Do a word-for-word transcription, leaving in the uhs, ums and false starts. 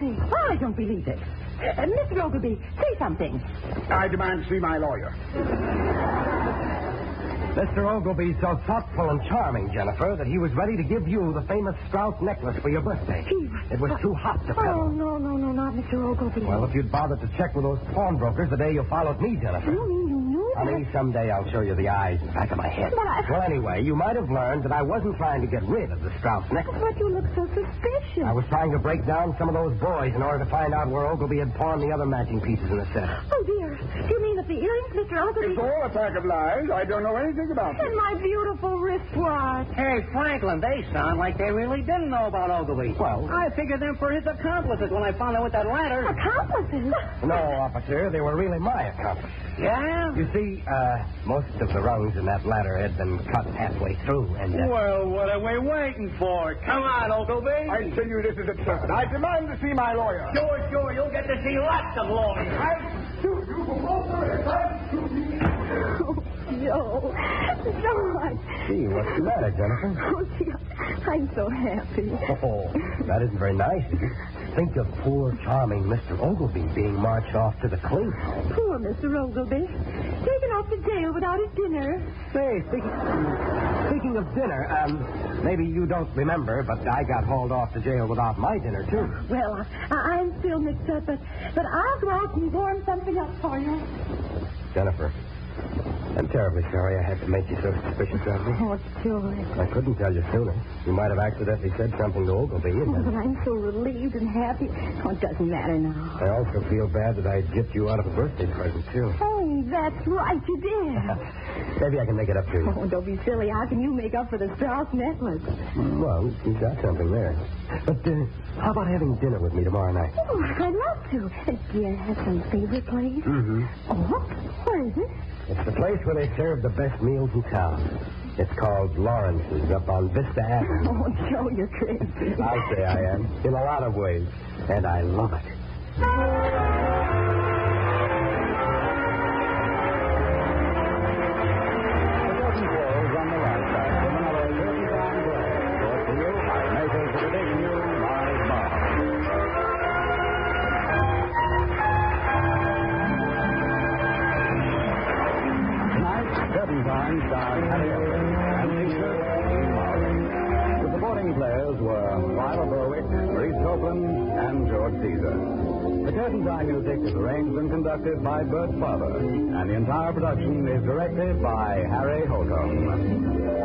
nothing. Oh, I don't believe it. Uh, Mister Ogilvy, say something. I demand to see my lawyer. Mister Ogilvy's so thoughtful and charming, Jennifer, that he was ready to give you the famous Strauss necklace for your birthday. Gee, It was too hot to Oh, peddle. no, no, no, not Mister Ogilvy. Well, if you'd bothered to check with those pawnbrokers the day you followed me, Jennifer. You mean you knew that? Honey, someday I'll show you the eyes in the back of my head. But I- Well, anyway, you might have learned that I wasn't trying to get rid of the Strauss necklace. But you look so suspicious. I was trying to break down some of those boys in order to find out where Ogilvy had pawned the other matching pieces in the set. Oh, dear. Do you mean that the earrings, Mister Ogilvy... It's all a pack of lies. I don't know anything about And it. my beautiful wristwatch. Hey, Franklin, they sound like they really didn't know about Ogilvy. Well- I figured them for his accomplices when I found out with that ladder. Accomplices? No, officer, they were really my accomplices. Yeah? You see, uh, most of the rungs in that ladder had been cut halfway through, and... Uh, Well, what are we waiting for? Come on, Ogilvy. I tell you this is absurd. I demand to see my lawyer. Sure, sure, you'll get to see lots of lawyers. I sue you for falsehood. I sue you. Joe. George. Gee, what's the matter, Jennifer? Oh, gee, I'm so happy. Oh, that isn't very nice, is it? Think of poor, charming Mister Ogilvy being marched off to the clean house. Poor Mister Ogilvy. Taken off to jail without his dinner. Say, speaking, speaking of dinner, um, maybe you don't remember, but I got hauled off to jail without my dinner, too. Well, I, I'm still mixed up, but, but I'll go out and warm something up for you. Jennifer, I'm terribly sorry I had to make you so suspicious of me. Oh, George. I couldn't tell you sooner. You might have accidentally said something to Ogilvy, and Oh, then... but I'm so relieved and happy. Oh, it doesn't matter now. I also feel bad that I gypped you out of a birthday present, too. Oh, that's right, you did. Maybe I can make it up to you. Oh, don't be silly. How can you make up for the Strauss necklace? Well, you got something there. But uh, how about having dinner with me tomorrow night? Oh, I'd love to. Uh, do you have some favorite place? Mm-hmm. Oh, where is it? It's the place where they serve the best meals in town. It's called Lawrence's up on Vista Avenue. Oh, Joe, you're crazy. I say I am, in a lot of ways, and I love it. Curtain Time starred Harry Owen and featured Dean Marley. The supporting players were Viola Berwick, Maurice Copeland, and George Caesar. The Curtain Time music is arranged and conducted by Bert Father, and the entire production is directed by Harry Holcomb.